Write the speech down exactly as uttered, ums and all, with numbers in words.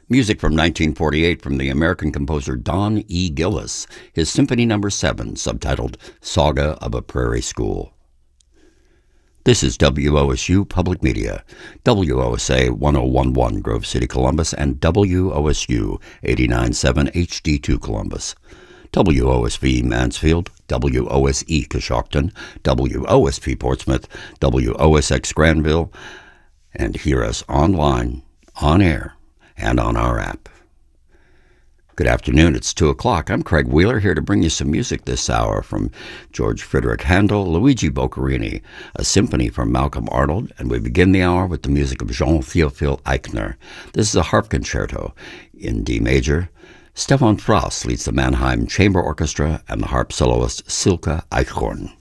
Music from nineteen forty-eight from the American composer Don E. Gillis, his Symphony Number seven, subtitled Saga of a Prairie School. This is W O S U Public Media, W O S A one oh one point one Grove City, Columbus, and W O S U eighty-nine point seven H D two Columbus. W O S V Mansfield, W O S E Coshocton, W O S P Portsmouth, W O S X Granville, and hear us online, on air, and on our app. Good afternoon, it's two o'clock. I'm Craig Wheeler, here to bring you some music this hour from George Frideric Handel, Luigi Boccherini, a symphony from Malcolm Arnold, and we begin the hour with the music of Jean-Théophile Eichner. This is a harp concerto in D major. Stefan Frass leads the Mannheim Chamber Orchestra and the harp soloist Silke Eichhorn.